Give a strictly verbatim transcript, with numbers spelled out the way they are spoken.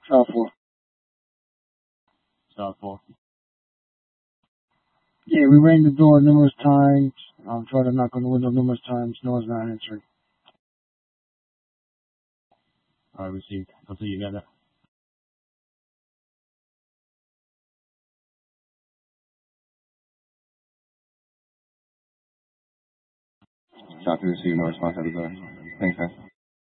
South four. South four. Yeah, we rang the door numerous times. I'm trying to knock on the window numerous times. No one's not answering. Alright, received. I'll see you got that. Copy, received, no response. Have a good one. Thanks, guys.